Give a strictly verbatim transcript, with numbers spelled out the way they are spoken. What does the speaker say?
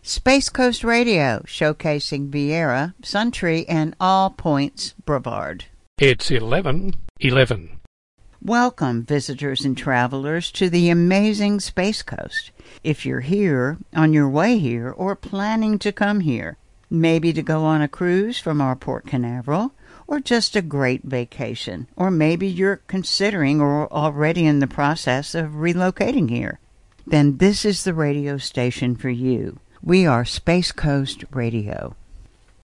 Space Coast Radio, showcasing Viera, Suntree, and All Points Brevard. It's eleven eleven. Welcome, visitors and travelers, to the amazing Space Coast. If you're here, on your way here, or planning to come here, maybe to go on a cruise from our Port Canaveral, or just a great vacation, or maybe you're considering or already in the process of relocating here, then this is the radio station for you. We are Space Coast Radio.